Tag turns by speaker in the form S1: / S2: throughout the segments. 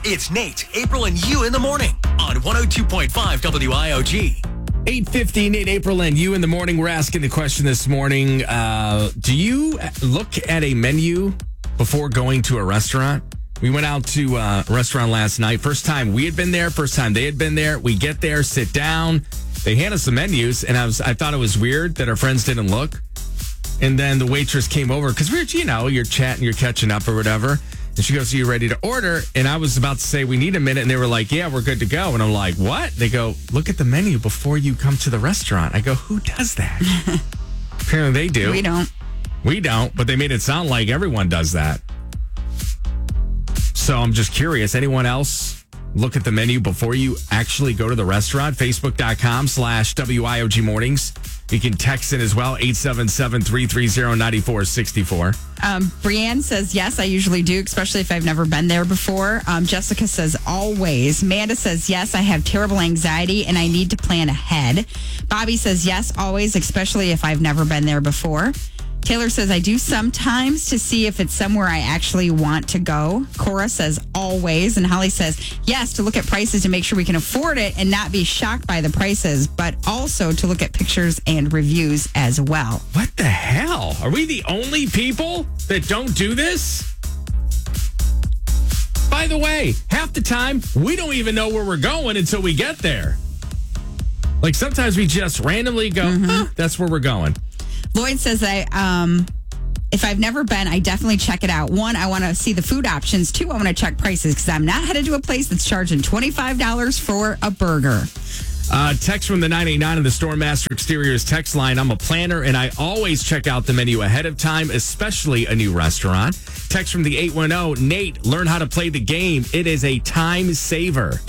S1: It's Nate, April, and you in the morning on 102.5 WIOG.
S2: 8:50, Nate, April, and you in the morning. We're asking the question this morning. Do you look at a menu before going to a restaurant? We went out to a restaurant last night. First time we had been there. First time they had been there. We get there, sit down. They hand us the menus, and I thought it was weird that our friends didn't look. And then the waitress came over because you're chatting, you're catching up or whatever. And she goes, "Are you ready to order?" And I was about to say, "We need a minute." And they were like, "Yeah, we're good to go." And I'm like, "What?" They go, "Look at the menu before you come to the restaurant." I go, "Who does that?" Apparently they do.
S3: We don't.
S2: We don't, but they made it sound like everyone does that. So I'm just curious. Anyone else look at the menu before you actually go to the restaurant? Facebook.com/WIOG mornings. You can text it as well, 877-330-9464.
S3: Brianne says, yes, I usually do, especially if I've never been there before. Jessica says, always. Amanda says, yes, I have terrible anxiety and I need to plan ahead. Bobby says, yes, always, especially if I've never been there before. Taylor says, I do sometimes to see if it's somewhere I actually want to go. Cora says, always. And Holly says, yes, to look at prices to make sure we can afford it and not be shocked by the prices, but also to look at pictures and reviews as well.
S2: What the hell? Are we the only people that don't do this? By the way, half the time, we don't even know where we're going until we get there. Like sometimes we just randomly go, that's where we're going.
S3: Lloyd says, if I've never been, I definitely check it out. One, I want to see the food options. Two, I want to check prices because I'm not headed to a place that's charging $25 for a burger.
S2: Text from the 989 of the Stormmaster Exteriors text line. I'm a planner and I always check out the menu ahead of time, especially a new restaurant. Text from the 810, Nate, learn how to play the game. It is a time saver.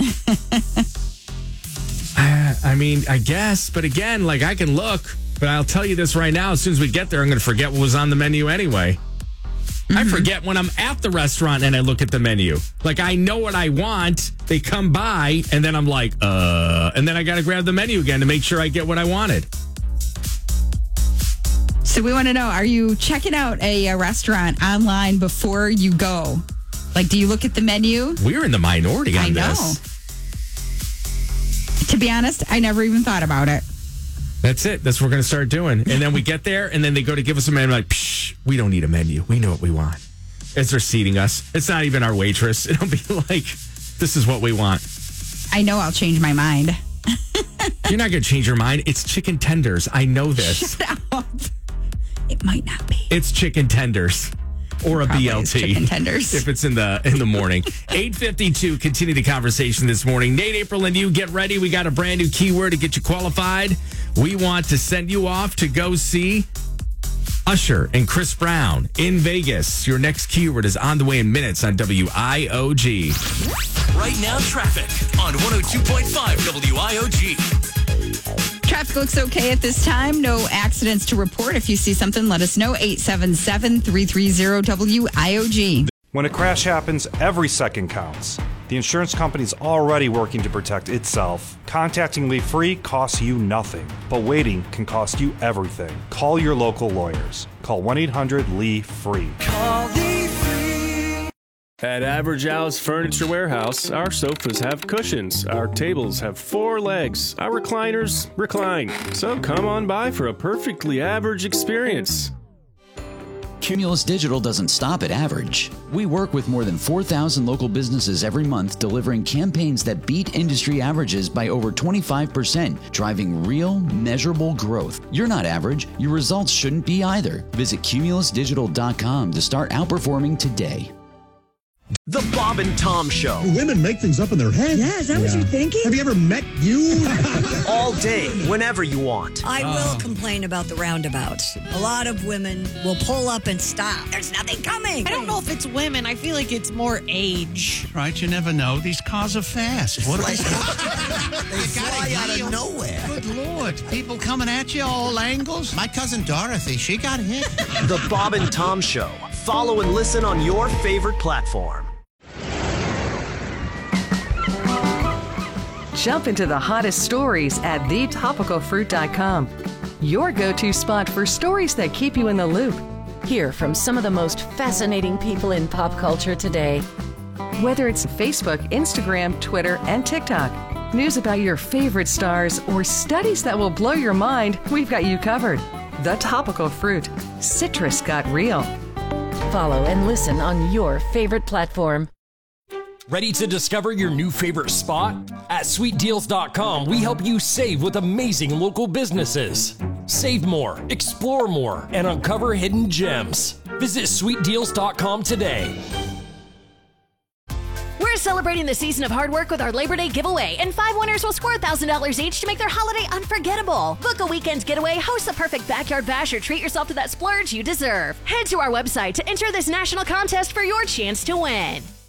S2: I mean, I guess, but again, like I can look. But I'll tell you this right now, as soon as we get there, I'm going to forget what was on the menu anyway. I forget when I'm at the restaurant and I look at the menu. Like, I know what I want. They come by, and then I'm like, and then I got to grab the menu again to make sure I get what I wanted.
S3: So we want to know, are you checking out a restaurant online before you go? Like, do you look at the menu?
S2: We're in the minority on this.
S3: I know. To be honest, I never even thought about it.
S2: That's it. That's what we're going to start doing. And then we get there, and then they go to give us a menu. Like, psh, we don't need a menu. We know what we want. As they're seating us. It's not even our waitress. It'll be like, this is what we want.
S3: I know I'll change my mind.
S2: You're not going to change your mind. It's chicken tenders. I know this.
S3: Shut up. It might not be.
S2: It's chicken tenders. Or a
S3: Probably
S2: BLT.
S3: Chicken tenders.
S2: If it's in the morning. 8:52, continue the conversation this morning. Nate, April, and you, get ready. We got a brand new keyword to get you qualified. We want to send you off to go see Usher and Chris Brown in Vegas. Your next keyword is on the way in minutes on WIOG.
S1: Right now, traffic on 102.5 WIOG.
S3: Traffic looks okay at this time. No accidents to report. If you see something, let us know. 877-330-WIOG.
S4: When a crash happens, every second counts. The insurance company's already working to protect itself. Contacting Lee Free costs you nothing, but waiting can cost you everything. Call your local lawyers. Call 1-800-LEE-FREE.
S1: Call Lee Free.
S5: At Average House Furniture Warehouse, our sofas have cushions, our tables have 4 legs, our recliners recline. So come on by for a perfectly average experience.
S6: Cumulus Digital doesn't stop at average. We work with more than 4,000 local businesses every month, delivering campaigns that beat industry averages by over 25%, driving real, measurable growth. You're not average. Your results shouldn't be either. Visit cumulusdigital.com to start outperforming today.
S7: The Bob and Tom Show.
S8: Women make things up in their head.
S9: Yeah, is that what you're thinking?
S8: Have you ever met you?
S7: All day, whenever you want.
S9: I will complain about the roundabouts. A lot of women will pull up and stop. There's nothing coming.
S10: I don't know if it's women. I feel like it's more age.
S11: Right, you never know. These cars are fast. What
S7: They fly out of nowhere.
S11: Good Lord. People coming at you all angles. My cousin Dorothy, she got hit.
S7: The Bob and Tom Show. Follow and listen on your favorite platform.
S12: Jump into the hottest stories at thetopicalfruit.com. Your go-to spot for stories that keep you in the loop. Hear from some of the most fascinating people in pop culture today. Whether it's Facebook, Instagram, Twitter, and TikTok, news about your favorite stars, or studies that will blow your mind, we've got you covered. The Topical Fruit. Citrus got real.
S13: Follow and listen on your favorite platform.
S14: Ready to discover your new favorite spot? At sweetdeals.com, we help you save with amazing local businesses. Save more, explore more, and uncover hidden gems. Visit sweetdeals.com today.
S15: We're celebrating the season of hard work with our Labor Day giveaway, and 5 winners will score $1,000 each to make their holiday unforgettable. Book a weekend getaway, host a perfect backyard bash, or treat yourself to that splurge you deserve. Head to our website to enter this national contest for your chance to win.